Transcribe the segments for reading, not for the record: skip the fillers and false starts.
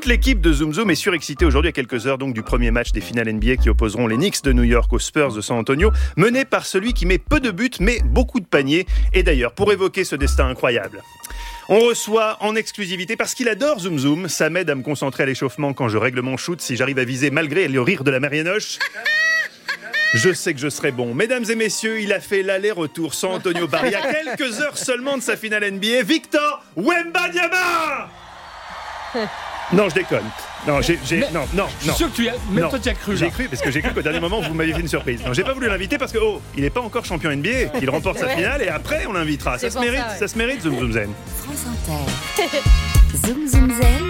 Toute l'équipe de Zoom Zoom est surexcitée aujourd'hui à quelques heures donc du premier match des finales NBA qui opposeront les Knicks de New York aux Spurs de San Antonio, mené par celui qui met peu de buts mais beaucoup de paniers. Et d'ailleurs, pour évoquer ce destin incroyable, on reçoit en exclusivité, parce qu'il adore Zoom Zoom, ça m'aide à me concentrer à l'échauffement quand je règle mon shoot, si j'arrive à viser malgré le rire de la Marianoche. Je sais que je serai bon. Mesdames et messieurs, il a fait l'aller-retour San Antonio-Paris il y a quelques heures seulement de sa finale NBA. Victor Wembanyama. Non, je déconne. Non, Je suis sûr que tu y as, même toi tu y as cru. J'ai cru, parce que j'ai cru qu'au dernier moment vous m'aviez fait une surprise. Non, j'ai pas voulu l'inviter parce que il n'est pas encore champion NBA. Il remporte sa finale et après on l'invitera. Ça se mérite, Zoom Zoom Zen. France Inter. Zoom Zoom Zen.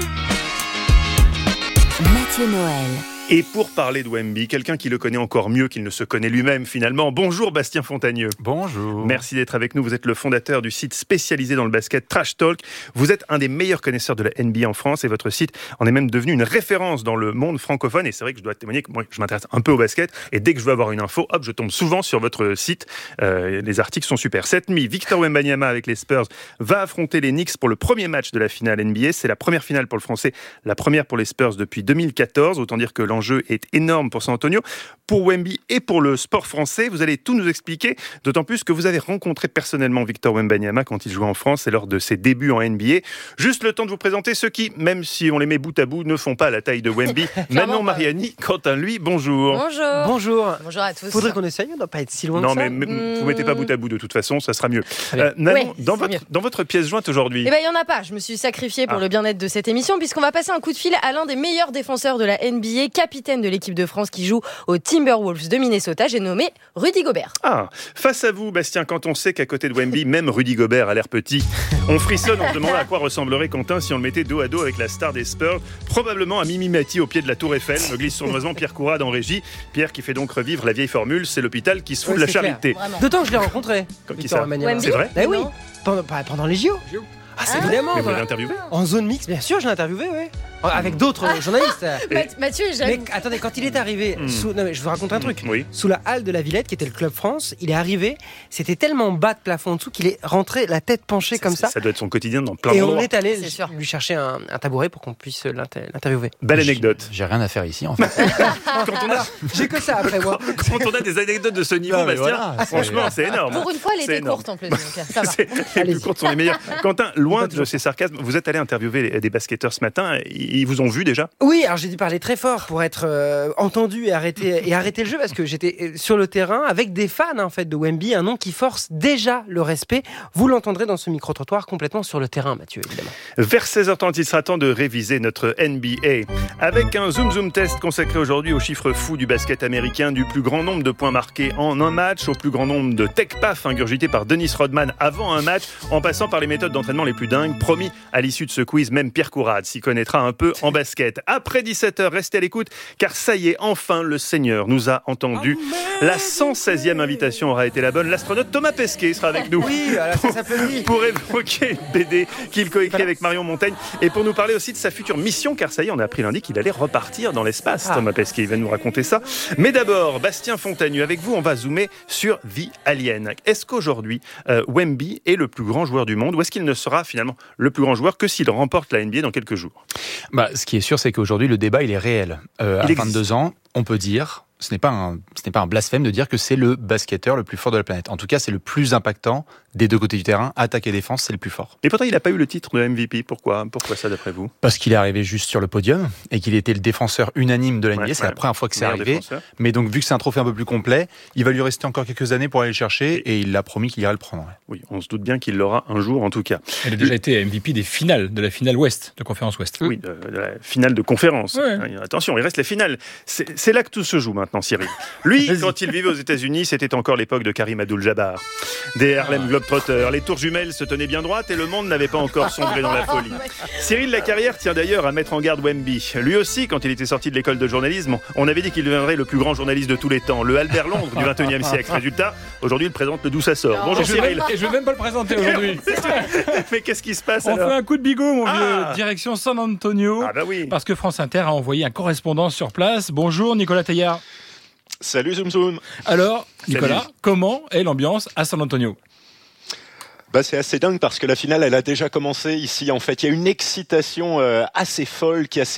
Mathieu Noël. Et pour parler de Wemby, quelqu'un qui le connaît encore mieux qu'il ne se connaît lui-même finalement. Bonjour Bastien Fontagneux. Bonjour. Merci d'être avec nous. Vous êtes le fondateur du site spécialisé dans le basket Trash Talk. Vous êtes un des meilleurs connaisseurs de la NBA en France et votre site en est même devenu une référence dans le monde francophone. Et c'est vrai que je dois témoigner que moi, je m'intéresse un peu au basket et dès que je veux avoir une info, je tombe souvent sur votre site. Les articles sont super. Cette nuit, Victor Wembanyama avec les Spurs va affronter les Knicks pour le premier match de la finale NBA. C'est la première finale pour le Français, la première pour les Spurs depuis 2014. Autant dire que l'enjeu est énorme pour San Antonio, pour Wemby et pour le sport français. Vous allez tout nous expliquer, d'autant plus que vous avez rencontré personnellement Victor Wembanyama quand il jouait en France et lors de ses débuts en NBA. Juste le temps de vous présenter ceux qui, même si on les met bout à bout, ne font pas la taille de Wemby. Manon Mariani, quant à lui, bonjour. Bonjour à tous. Faudrait qu'on essaye, on ne doit pas être si loin de ça. Non, mais vous mettez pas bout à bout de toute façon, ça sera mieux. Manon, dans votre pièce jointe aujourd'hui. Il n'y en a pas. Je me suis sacrifiée pour le bien-être de cette émission puisqu'on va passer un coup de fil à l'un des meilleurs défenseurs de la NBA, capitaine de l'équipe de France qui joue aux Timberwolves de Minnesota. J'ai nommé Rudy Gobert. Face à vous, Bastien, quand on sait qu'à côté de Wemby, même Rudy Gobert a l'air petit, on frissonne, on se demande à quoi ressemblerait Quentin si on le mettait dos à dos avec la star des Spurs, probablement à Mimimati au pied de la Tour Eiffel, me glisse sournoisement Pierre Courade en régie. Pierre qui fait donc revivre la vieille formule, c'est l'hôpital qui se fout de la charité. D'autant que je l'ai rencontré. Qui ça ? C'est vrai ? Oui, pendant les JO. C'est évidemment. Vous l'avez interviewé ? En zone mixte, bien sûr, je l'ai interviewé, oui. Avec d'autres journalistes. Mathieu, mais attendez, quand il est arrivé, je vous raconte un truc. Sous la halle de la Villette, qui était le Club France, il est arrivé, c'était tellement bas de plafond en dessous qu'il est rentré la tête penchée comme ça. Ça doit être son quotidien dans plein d'endroits. Et on est allé lui chercher un tabouret pour qu'on puisse l'interviewer. Belle anecdote. J'ai rien à faire ici, en fait. J'ai que ça après moi. Quand on a des anecdotes de ce niveau, Bastien, franchement, c'est énorme. Pour une fois, elle était courte en plus. Ça va. Les plus courtes sont les meilleures. Quentin, loin de ces sarcasmes, vous êtes allé interviewer des basketteurs ce matin. Ils vous ont vu déjà ? Oui, alors j'ai dû parler très fort pour être entendu et arrêter le jeu parce que j'étais sur le terrain avec des fans en fait de Wemby, un nom qui force déjà le respect. Vous l'entendrez dans ce micro-trottoir complètement sur le terrain, Mathieu, évidemment. Vers 16h30, il sera temps de réviser notre NBA avec un Zoom Zoom test consacré aujourd'hui aux chiffres fous du basket américain, du plus grand nombre de points marqués en un match au plus grand nombre de tech-paf ingurgités par Dennis Rodman avant un match, en passant par les méthodes d'entraînement les plus dingues. Promis, à l'issue de ce quiz, même Pierre Courade s'y connaîtra un peu en basket. Après 17h, restez à l'écoute, car ça y est, enfin, le Seigneur nous a entendus. La 116e invitation aura été la bonne. L'astronaute Thomas Pesquet sera avec nous. Oui, alors ça s'applaudit. Pour évoquer une BD qu'il coécrit avec Marion Montaigne et pour nous parler aussi de sa future mission, car ça y est, on a appris lundi qu'il allait repartir dans l'espace. Thomas Pesquet, il va nous raconter ça. Mais d'abord, Bastien Fontagneux, avec vous, on va zoomer sur The Alien. Est-ce qu'aujourd'hui, Wemby est le plus grand joueur du monde, ou est-ce qu'il ne sera finalement le plus grand joueur que s'il remporte la NBA dans quelques jours ? Ce qui est sûr, c'est qu'aujourd'hui, le débat, il est réel. À 22 ans, on peut dire, ce n'est pas un blasphème de dire que c'est le basketteur le plus fort de la planète. En tout cas, c'est le plus impactant des deux côtés du terrain. Attaque et défense, c'est le plus fort. Et pourtant, il n'a pas eu le titre de MVP. Pourquoi ça, d'après vous ? Parce qu'il est arrivé juste sur le podium et qu'il était le défenseur unanime de la NBA. C'est la première fois que c'est arrivé. Défenseur. Mais donc, vu que c'est un trophée un peu plus complet, il va lui rester encore quelques années pour aller le chercher et il a promis qu'il ira le prendre. Oui, on se doute bien qu'il l'aura un jour, en tout cas. Il a déjà été MVP des finales, de la finale Ouest, de conférence Ouest. Oui, de la finale de conférence. Ouais. Attention, il reste les finales. C'est là que tout se joue maintenant, Cyril. Lui, quand il vivait aux États-Unis, c'était encore l'époque de Karim Abdul-Jabbar. Des Harlem Globetrotters, les tours jumelles se tenaient bien droites et le monde n'avait pas encore sombré dans la folie. Cyril Lacarrière tient d'ailleurs à mettre en garde Wemby. Lui aussi, quand il était sorti de l'école de journalisme, on avait dit qu'il deviendrait le plus grand journaliste de tous les temps, le Albert Londres du XXIe siècle. Résultat, aujourd'hui, il présente le D'où ça sort. Bonjour Cyril. Et je vais même pas le présenter aujourd'hui. Mais qu'est-ce qui se passe On alors ? fait un coup de bigot, mon vieux. Direction San Antonio. Oui. Parce que France Inter a envoyé un correspondant sur place. Bonjour Nicolas Teillard. Salut Zoom Zoom. Alors, Nicolas, comment est l'ambiance à San Antonio ? C'est assez dingue parce que la finale, elle a déjà commencé ici. En fait, il y a une excitation assez folle qui a